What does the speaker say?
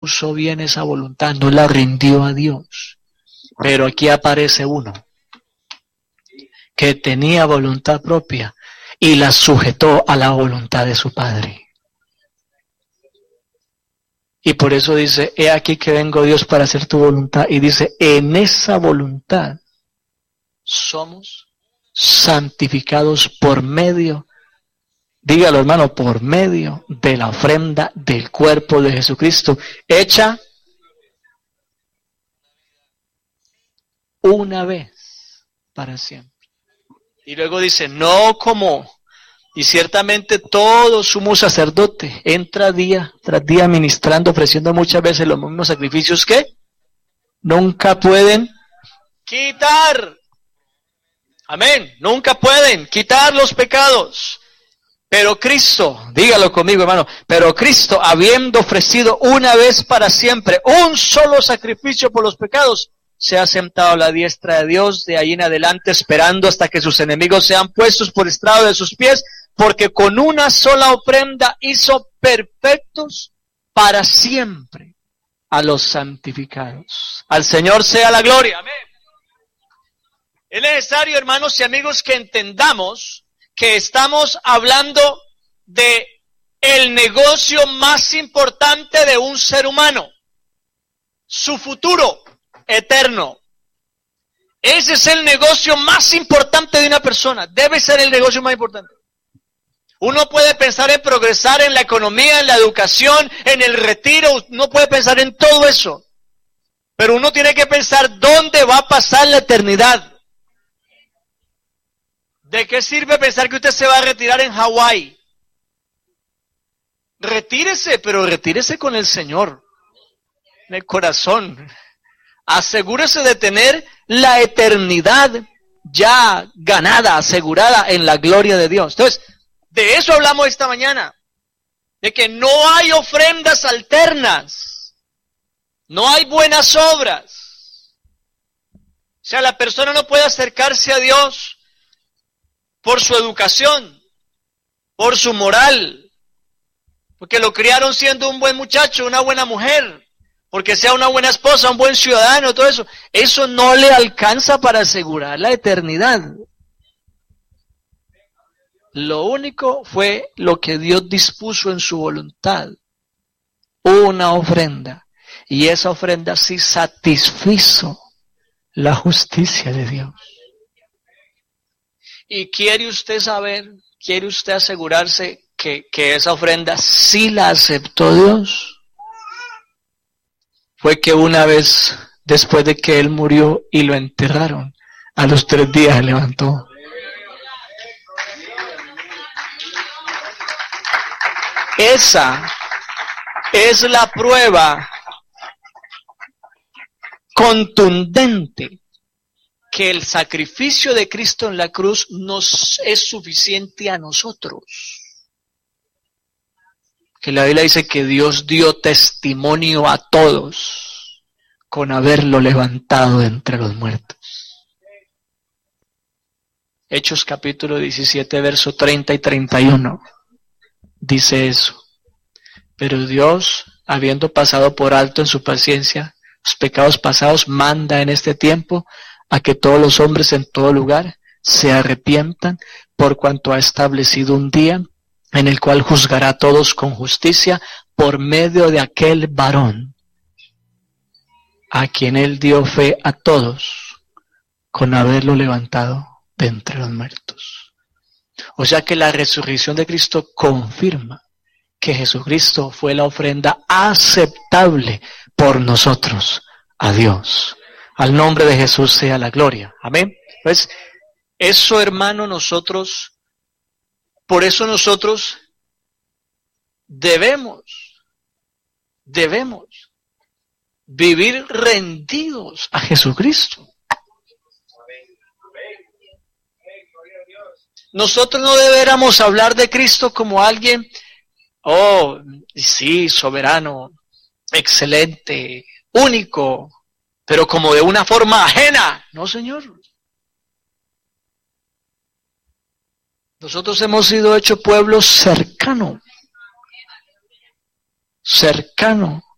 usó bien esa voluntad, no la rindió a Dios. Pero aquí aparece uno que tenía voluntad propia y la sujetó a la voluntad de su Padre. Y por eso dice, he aquí que vengo Dios para hacer tu voluntad. Y dice, en esa voluntad somos santificados por medio, dígalo hermano, por medio de la ofrenda del cuerpo de Jesucristo, hecha una vez para siempre. Y luego dice, no como, y ciertamente todo sumo sacerdote entra día tras día ministrando, ofreciendo muchas veces los mismos sacrificios que nunca pueden quitar. Amén, nunca pueden quitar los pecados. Pero Cristo, dígalo conmigo hermano, pero Cristo, habiendo ofrecido una vez para siempre un solo sacrificio por los pecados, se ha sentado a la diestra de Dios, de ahí en adelante esperando hasta que sus enemigos sean puestos por estrado de sus pies, porque con una sola ofrenda hizo perfectos para siempre a los santificados. Al Señor sea la gloria, amén. Es necesario, hermanos y amigos, que entendamos que estamos hablando de el negocio más importante de un ser humano, su futuro eterno. Ese es el negocio más importante de una persona, debe ser el negocio más importante. Uno puede pensar en progresar en la economía, en la educación, en el retiro, uno puede pensar en todo eso, pero uno tiene que pensar dónde va a pasar la eternidad. ¿De qué sirve pensar que usted se va a retirar en Hawái? Retírese, pero retírese con el Señor, en el corazón. Asegúrese de tener la eternidad ya ganada, asegurada en la gloria de Dios. Entonces, de eso hablamos esta mañana, de que no hay ofrendas alternas, no hay buenas obras. O sea, la persona no puede acercarse a Dios por su educación, por su moral, porque lo criaron siendo un buen muchacho, una buena mujer, porque sea una buena esposa, un buen ciudadano, todo eso. Eso no le alcanza para asegurar la eternidad. Lo único fue lo que Dios dispuso en su voluntad, una ofrenda, y esa ofrenda sí satisfizo la justicia de Dios. Y quiere usted saber, quiere usted asegurarse que esa ofrenda sí la aceptó Dios. Fue que una vez, después de que él murió y lo enterraron, a los 3 días se levantó. Esa es la prueba contundente que el sacrificio de Cristo en la cruz nos es suficiente a nosotros. Que la Biblia dice que Dios dio testimonio a todos con haberlo levantado de entre los muertos. Hechos capítulo 17, verso 30 y 31. Dice eso. Pero Dios, habiendo pasado por alto en su paciencia los pecados pasados, manda en este tiempo a que todos los hombres en todo lugar se arrepientan, por cuanto ha establecido un día en el cual juzgará a todos con justicia por medio de aquel varón, a quien él dio fe a todos con haberlo levantado de entre los muertos. O sea que la resurrección de Cristo confirma que Jesucristo fue la ofrenda aceptable por nosotros a Dios. Al nombre de Jesús sea la gloria. Amén. Pues eso, hermano, por eso nosotros debemos vivir rendidos a Jesucristo. Nosotros no deberíamos hablar de Cristo como alguien, oh, sí, soberano, excelente, único, pero como de una forma ajena. No, Señor. Nosotros hemos sido hechos pueblo cercano,